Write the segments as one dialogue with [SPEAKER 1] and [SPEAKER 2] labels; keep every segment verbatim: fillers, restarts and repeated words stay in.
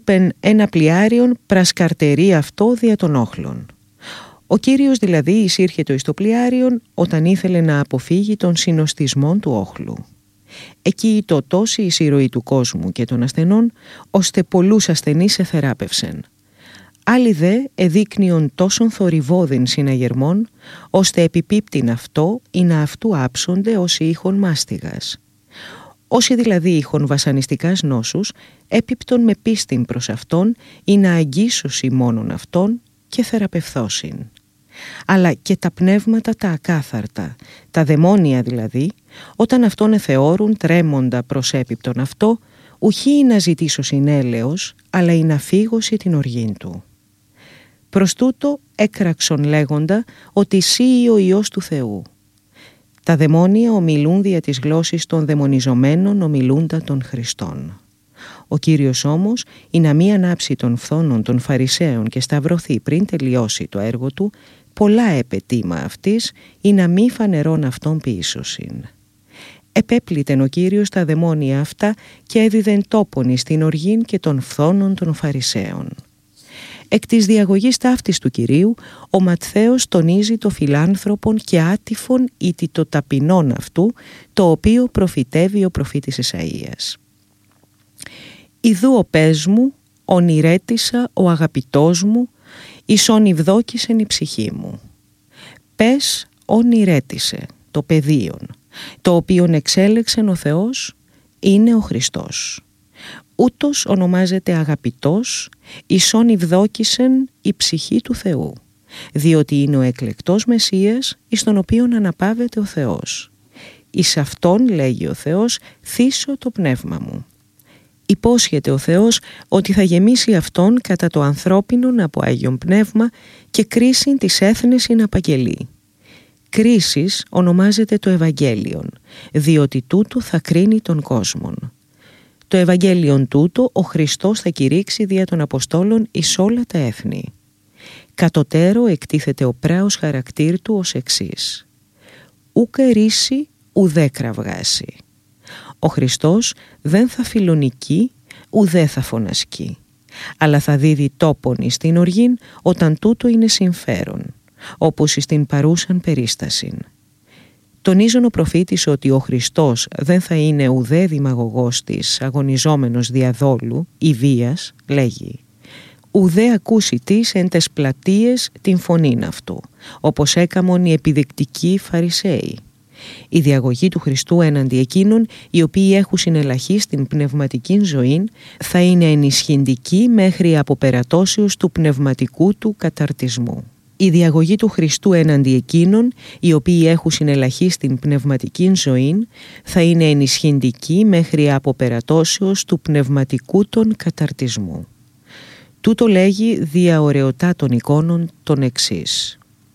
[SPEAKER 1] πεν ένα πλοιάριον πρασκαρτερεί αυτό δια των όχλων. Ο Κύριος δηλαδή εισήρχετο εις το πλοιάριον όταν ήθελε να αποφύγει τον συνοστισμό του όχλου. Εκεί το τόση εισηρωή του κόσμου και των ασθενών, ώστε πολλούς ασθενείς εθεράπευσεν. Άλλοι δε εδείκνυον τόσων θορυβόδιν συναγερμών, ώστε επιπίπτην αυτό ή να αυτού άψονται όσοι είχον μάστιγας. Όσοι δηλαδή είχον βασανιστικάς νόσους, έπιπτον με πίστην προς αυτόν ή να αγγίσωσι μόνον αυτόν και θεραπευθώσιν. Αλλά και τα πνεύματα τα ακάθαρτα, τα δαιμόνια δηλαδή, όταν αυτόν εθεώρουν τρέμοντα προς έπιπτον αυτό, ουχή ή να ζητήσω συνέλεος, αλλά ή να φύγωσι την οργήν του. Προς τούτο έκραξον λέγοντα ότι εσύ ο Υιός του Θεού. Τα δαιμόνια ομιλούν δια της γλώσσης των δαιμονιζομένων ομιλούντα των Χριστών. Ο Κύριος όμως, ή να μη ανάψει των φθόνων των Φαρισαίων και σταυρωθεί πριν τελειώσει το έργο του, πολλά επετήμα αυτής, ή να μη φανερών αυτών ποιήσωσιν. Επέπλητεν ο Κύριος τα δαιμόνια αυτά και έδιδεν τόπον εις την οργήν και των φθόνων των Φαρισαίων. Εκ της διαγωγής ταύτης του Κυρίου, ο Ματθαίος τονίζει το φιλάνθρωπον και άτυφον ήτι το ταπεινόν αυτού, το οποίο προφητεύει ο προφήτης Ισαΐας. «Ιδού ο πες μου, ονειρέτησα ο αγαπητός μου, ίσον ευδόκησεν η ψυχή μου». Πες ονειρέτησε το πεδίον, το οποίον εξέλεξεν ο Θεός, είναι ο Χριστός. Ούτως ονομάζεται αγαπητός, ίσον ευδόκησεν η ψυχή του Θεού, διότι είναι ο εκλεκτός Μεσσίας, εις τον οποίον αναπαύεται ο Θεός. Εις αυτόν, λέγει ο Θεός, θύσω το πνεύμα μου. Υπόσχεται ο Θεός ότι θα γεμίσει αυτόν κατά το ανθρώπινον από Άγιον Πνεύμα και κρίσιν της έθνεσιν απαγγελεί. Κρίσις ονομάζεται το Ευαγγέλιον, διότι τούτο θα κρίνει τον κόσμον. Το Ευαγγέλιον τούτο ο Χριστός θα κηρύξει δια των Αποστόλων εις όλα τα έθνη. Κατωτέρω εκτίθεται ο πράος χαρακτήρ του ως εξής. Ουκ ερήσει ουδέ κραυγάσει. Ο Χριστός δεν θα φιλονικεί ουδέ θα φωνασκεί, αλλά θα δίδει τόπον εις την οργήν όταν τούτο είναι συμφέρον, όπως εις την παρούσαν περίστασιν. Τονίζον ο προφήτης ότι ο Χριστός δεν θα είναι ουδέ δημαγωγός της, αγωνιζόμενος διαδόλου ή βίας, λέγει. Ουδέ ακούσει της εν τες πλατείες την φωνήν αυτού, όπως έκαμον οι επιδεικτικοί Φαρισαίοι. Η διαγωγή του Χριστού έναντι εκείνων οι οποίοι έχουν συνελαχεί στην πνευματική ζωή θα είναι ενισχυντική μέχρι αποπερατώσεως του πνευματικού του καταρτισμού. Η διαγωγή του Χριστού έναντι εκείνων οι οποίοι έχουν συνελαχεί στην πνευματική ζωή θα είναι ενισχυντική μέχρι αποπερατώσεως του πνευματικού των καταρτισμού. Τούτο λέγει δια ωραιωτά των εικόνων των εξής.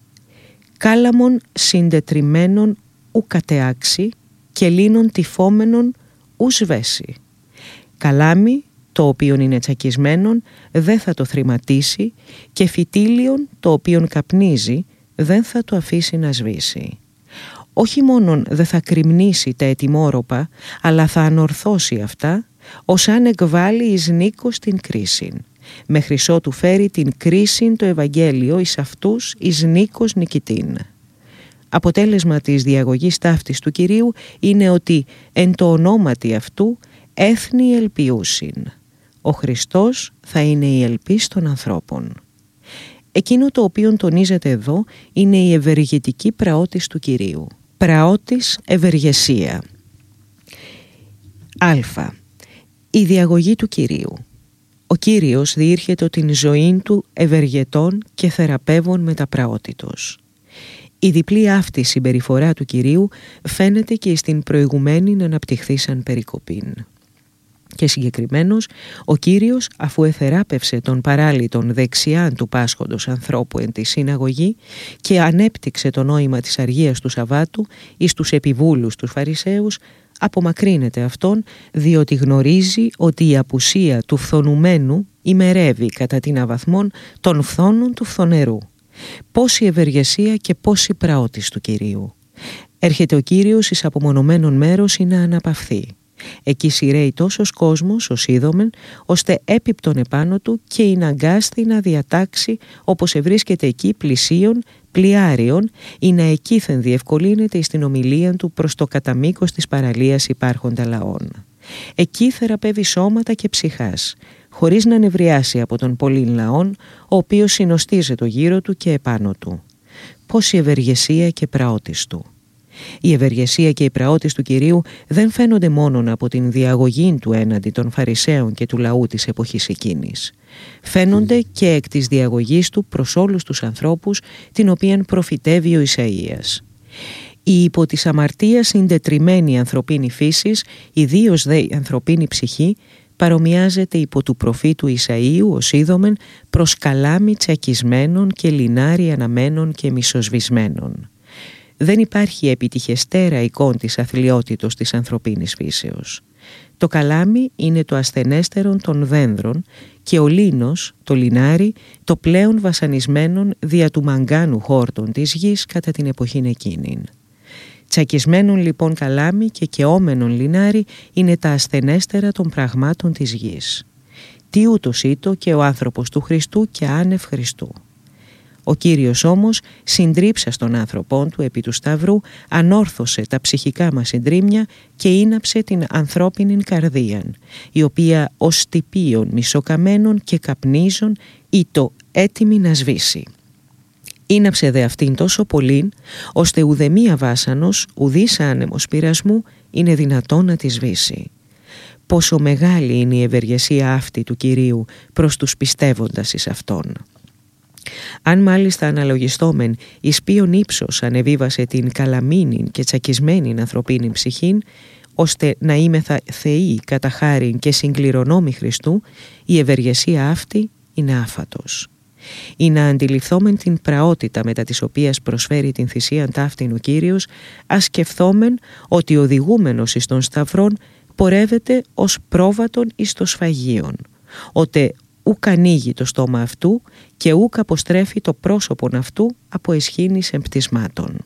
[SPEAKER 1] Κάλαμον συντετριμένων ου κατεάξει και λίνων τυφόμενων ου σβέσει. Καλάμι, το οποίον είναι τσακισμένον, δεν θα το θρηματίσει και φυτίλιον, το οποίον καπνίζει, δεν θα το αφήσει να σβήσει. Όχι μόνον δεν θα κρυμνήσει τα ετοιμόρροπα, αλλά θα ανορθώσει αυτά, ως αν εκβάλει εις νίκος την κρίσιν, μέχρι ότου φέρει την κρίσιν το Ευαγγέλιο εις αυτούς εις νίκος νικητήν. Αποτέλεσμα της διαγωγής ταύτης του Κυρίου είναι ότι εν το ονόματι αυτού έθνη ελπιούσιν. Ο Χριστός θα είναι η ελπίς των ανθρώπων. Εκείνο το οποίο τονίζεται εδώ είναι η ευεργετική πραότης του Κυρίου. Πραότης ευεργεσία. Α. Η διαγωγή του Κυρίου. Ο Κύριος διήρχεται την ζωήν του ευεργετών και θεραπεύων με τα πραότητος. Η διπλή αυτή συμπεριφορά του Κυρίου φαίνεται και στην προηγουμένη αναπτυχθήσαν περικοπήν. Και συγκεκριμένως, ο Κύριος, αφού εθεράπευσε τον παράλυτον δεξιάν του πάσχοντος ανθρώπου εν τη συναγωγή και ανέπτυξε το νόημα της αργίας του Σαββάτου εις τους επιβούλους τους Φαρισαίους, απομακρύνεται αυτόν, διότι γνωρίζει ότι η απουσία του φθονουμένου ημερεύει κατά την αβαθμόν των φθόνων του φθονερού. Πόση ευεργεσία και πόση πραότης του Κυρίου. Έρχεται ο Κύριος εις απομονωμένον μέρος ή να αναπαυθεί. Εκεί σειραίει τόσος κόσμος, ως είδομεν, ώστε έπιπτον επάνω του και ειναγκάστη να διατάξει, όπως ευρίσκεται εκεί πλησίον, πλοιάριον, ή να εκείθεν διευκολύνεται στην ομιλία του προς το κατά μήκος της παραλίας υπάρχοντα λαών. Εκεί θεραπεύει σώματα και ψυχάς, χωρίς να νευριάσει από τον πολλήν λαών, ο οποίος συνοστίζεται γύρω του και επάνω του. Πώς η ευεργεσία και πραότης του. Η ευεργεσία και η πραότης του Κυρίου δεν φαίνονται μόνον από την διαγωγή του έναντι των Φαρισαίων και του λαού της εποχής εκείνης. Φαίνονται και εκ της διαγωγής του προς όλους τους ανθρώπους, την οποίαν προφητεύει ο Ισαΐας. Η υπό της αμαρτίας συντετριμένη ανθρωπίνη φύσης, ιδίως δε η ανθρωπίνη ψυχή, παρομοιάζεται υπό του προφήτου Ισαΐου ως είδομεν προς καλάμι τσακισμένων και λινάρι αναμένων και μισοσβησμένων. Δεν υπάρχει επιτυχεστέρα εικόν της αθλιότητος της ανθρωπίνης φύσεως. Το καλάμι είναι το ασθενέστερον των δένδρων και ο λίνος, το λινάρι, το πλέον βασανισμένον δια του μαγκάνου χόρτων της γης κατά την εποχήν εκείνην. Τσακισμένον λοιπόν καλάμι και καιόμενον λινάρι είναι τα ασθενέστερα των πραγμάτων της γης. Τι ούτως ήτο και ο άνθρωπος του Χριστού και άνευ Χριστού. Ο Κύριος όμως, συντρίψας των άνθρωπών του επί του Σταυρού, ανόρθωσε τα ψυχικά μας συντρίμμια και είναψε την ανθρώπινην καρδίαν, η οποία ως τυπίων μισοκαμένων και καπνίζων ήτο έτοιμη να σβήσει. Είναψε δε αυτήν τόσο πολλήν, ώστε ουδεμία βάσανος, ουδής άνεμος πειρασμού είναι δυνατόν να τη σβήσει. Πόσο μεγάλη είναι η ευεργεσία αυτή του Κυρίου προς τους πιστεύοντας εις Αυτόν. Αν μάλιστα αναλογιστόμεν εις ποιον ύψος ανεβίβασε την καλαμίνην και τσακισμένην ανθρωπίνην ψυχήν, ώστε να είμεθα θεοί κατά χάριν και συγκληρονόμοι Χριστού, η ευεργεσία αυτή είναι άφατος. Ή να αντιληφθόμεν την πραότητα μετά της οποίας προσφέρει την θυσίαν ταύτην ο Κύριος, ας σκεφθόμεν ότι οδηγούμενος εις των σταυρών πορεύεται ως πρόβατον εις το σφαγίον, ότε ούκ ανοίγει το στόμα αυτού και ούκ αποστρέφει το πρόσωπον αυτού από εσχήνης εμπτυσμάτων.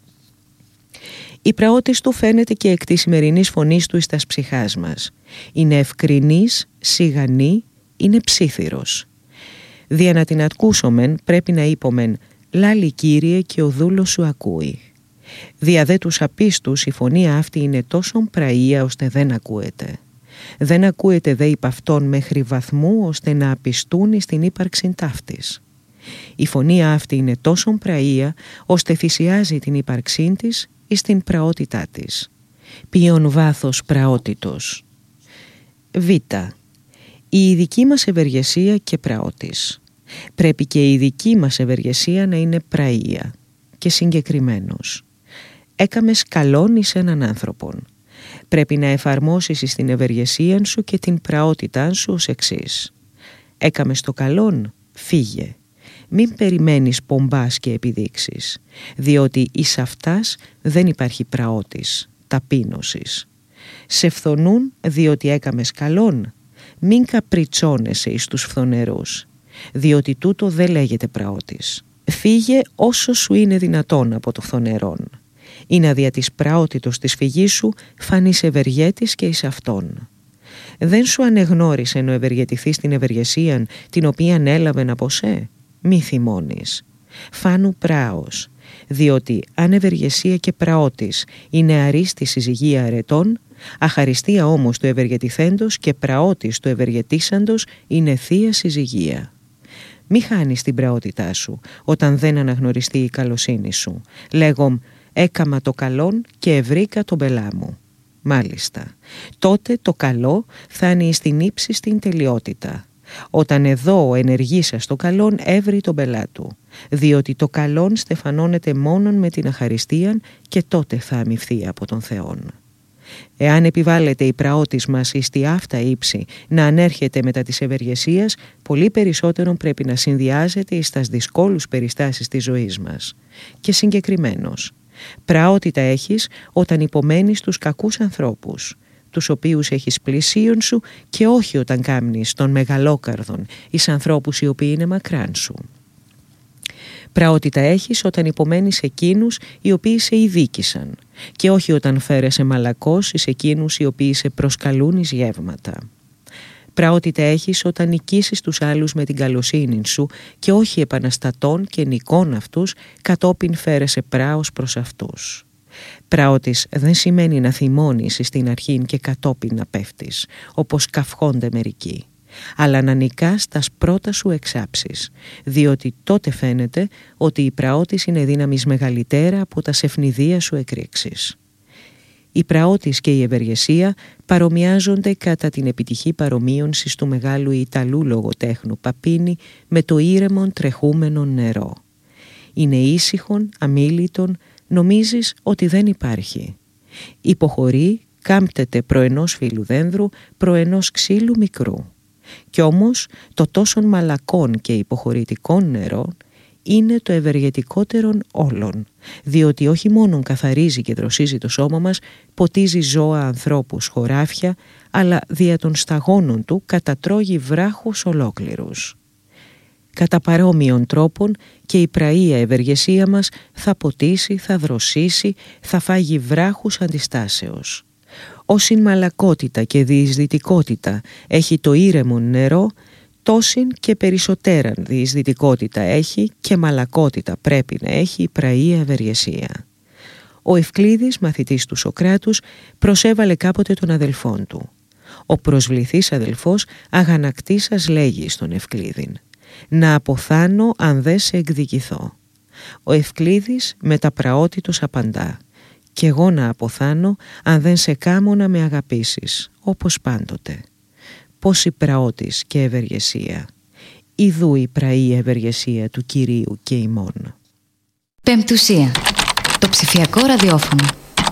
[SPEAKER 1] Η πραότης του φαίνεται και εκ της σημερινής φωνής του εις τας ψυχάς μας. Είναι ευκρινής, σιγανή, είναι ψήθυρος. Δια να την ακούσομεν πρέπει να είπομεν «Λάλη Κύριε και ο δούλος σου ακούει». Δια δε τους απίστους η φωνή αυτή είναι τόσο πραΐα ώστε δεν ακούεται. Δεν ακούεται δε υπ' αυτόν μέχρι βαθμού ώστε να απιστούν στην ύπαρξη ταύτης. Η φωνή αυτή είναι τόσο πραΐα ώστε θυσιάζει την ύπαρξή της εις την πραότητά της. Ποιον βάθος πραότητος. Β. Η ειδική μας ευεργεσία και πραότης. Πρέπει και η ειδική μας ευεργεσία να είναι πραΐα και συγκεκριμένος. Έκαμες καλόν εις έναν άνθρωπον. Πρέπει να εφαρμόσεις εις την ευεργεσία σου και την πραότητά σου ως εξής. Έκαμες το καλόν, φύγε. Μην περιμένεις πομπάς και επιδείξεις, διότι εις αυτάς δεν υπάρχει πραότης, ταπείνωσης. Σε φθονούν διότι έκαμες καλόν, μην καπριτσώνεσαι εις τους φθονερούς, διότι τούτο δεν λέγεται πραότης. Φύγε όσο σου είναι δυνατόν από το φθονερόν. Ή να δια της πραότητος της φυγής σου φανείς ευεργέτης και εις αυτόν. Δεν σου ανεγνώρισε να ευεργετηθείς την ευεργεσίαν την οποίαν έλαβεν από σε. Μη θυμώνεις. Φάνου πράος, διότι αν ευεργεσία και πραότης είναι αρίστη συζυγία αρετών, αχαριστία όμως του ευεργετηθέντος και πραότης του ευεργετήσαντος είναι θεία συζυγία. Μη χάνεις την πραότητά σου όταν δεν αναγνωριστεί η καλοσύνη σου. Λέγομ, έκαμα το καλόν και ευρήκα τον πελά μου. Μάλιστα, τότε το καλό φτάνει στην ύψη στην τελειότητα. Όταν εδώ ο ενεργήσας το καλόν έβρει τον πελά του, διότι το καλόν στεφανώνεται μόνον με την αχαριστίαν και τότε θα αμοιφθεί από τον Θεόν. Εάν επιβάλλεται η πραότης μας εις τη αυτά ύψη να ανέρχεται μετά της ευεργεσίας, πολύ περισσότερον πρέπει να συνδυάζεται εις τας δυσκόλους περιστάσεις της ζωής μας. Και συγκεκριμένος, πραότητα έχεις όταν υπομένεις τους κακούς ανθρώπους, τους οποίους έχεις πλησίον σου και όχι όταν κάμνεις των μεγαλόκαρδων εις ανθρώπους οι οποίοι είναι μακράν σου. Πραότητα έχεις όταν υπομένεις εκείνους οι οποίοι σε ειδίκησαν και όχι όταν φέρεσαι μαλακός εις εκείνους οι οποίοι σε προσκαλούν εις γεύματα. Πραότητα έχεις όταν νικήσεις τους άλλους με την καλοσύνη σου και όχι επαναστατών και νικών αυτούς κατόπιν φέρεσαι πράος προς αυτούς. Πραότης δεν σημαίνει να θυμώνεις στην αρχήν και κατόπιν να πέφτεις, όπως καυχόνται μερικοί, αλλά να νικάς τας πρώτα σου εξάψεις, διότι τότε φαίνεται ότι η πραότης είναι δύναμης μεγαλυτέρα από τα ευνηδία σου εκρήξεις. Η πραότης και η ευεργεσία παρομοιάζονται κατά την επιτυχή παρομοίωνσης του μεγάλου Ιταλού λογοτέχνου Παπίνη με το ήρεμον τρεχούμενο νερό. Είναι ήσυχον, αμίλητον, νομίζεις ότι δεν υπάρχει. Υποχωρεί, κάμπτεται προ ενός φύλλου δένδρου, προ ενός ξύλου μικρού. Κι όμως το τόσον μαλακόν και υποχωρητικόν νερό είναι το ευεργετικότερον όλων, διότι όχι μόνον καθαρίζει και δροσίζει το σώμα μας, ποτίζει ζώα, ανθρώπους, χωράφια, αλλά δια των σταγόνων του κατατρώγει βράχους ολόκληρους. Κατά παρόμοιων τρόπων και η πραεία ευεργεσία μας θα ποτίσει, θα δροσίσει, θα φάγει βράχους αντιστάσεως. Όσην μαλακότητα και διεισδυτικότητα έχει το ήρεμο νερό, τόσην και περισσότεραν διεισδυτικότητα έχει και μαλακότητα πρέπει να έχει η πραεία ευεργεσία. Ο Ευκλήδης, μαθητής του Σωκράτους, προσέβαλε κάποτε τον αδελφόν του. Ο προσβληθής αδελφός αγανακτήσας λέγει στον Ευκλήδην: «Να αποθάνω αν δε σε εκδικηθώ». Ο Ευκλήδης μεταπραότητος απαντά: «Κι εγώ να αποθάνω αν δεν σε κάμω να με αγαπήσεις, όπως πάντοτε». Πόση πραότης και ευεργεσία. Ιδού η πραή ευεργεσία του Κυρίου και ημών.
[SPEAKER 2] Πεμπτουσία. Το ψηφιακό ραδιόφωνο.